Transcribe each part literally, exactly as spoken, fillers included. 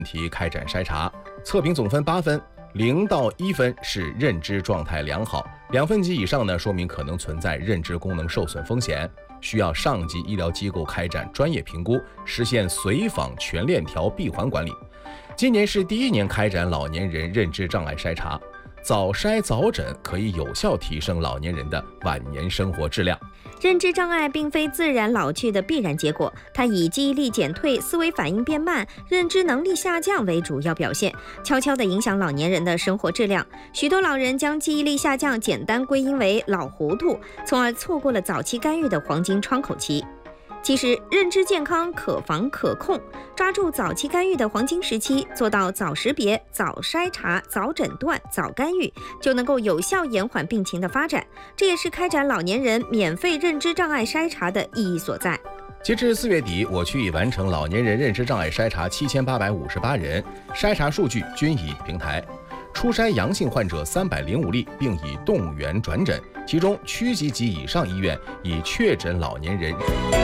题开展筛查，测评总分八分，零到一分是认知状态良好，两分及以上呢，说明可能存在认知功能受损风险，需要上级医疗机构开展专业评估，实现随访全链条闭环管理。今年是第一年开展老年人认知障碍筛查，早筛早诊可以有效提升老年人的晚年生活质量。 认知障碍并非自然老去的必然结果，它以记忆力减退、思维反应变慢、认知能力下降为主要表现，悄悄地影响老年人的生活质量。许多老人将记忆力下降简单归因为老糊涂，从而错过了早期干预的黄金窗口期。其实，认知健康可防可控，抓住早期干预的黄金时期，做到早识别、早筛查、早诊断、早干预，就能够有效延缓病情的发展。这也是开展老年人免费认知障碍筛查的意义所在。 截至四月底，我区已完成老年人认知障碍筛查七千八百五十八人，筛查数据均已平台。初筛阳性患者三百零五例，并已动员转诊，其中区级及以上医院已确诊老年人。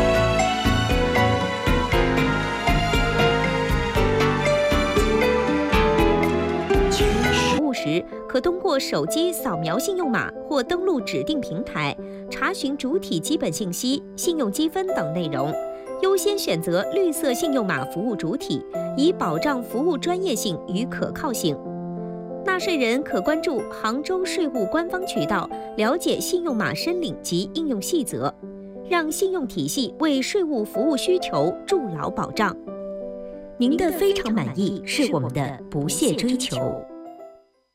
时可通过手机扫描信用码或登录指定平台，查询主体基本信息、信用积分等内容，优先选择绿色信用码服务主体，以保障服务专业性与可靠性。纳税人可关注杭州税务官方渠道，了解信用码申领及应用细则，让信用体系为税务服务需求筑牢保障。您的非常满意是我们的不懈追求。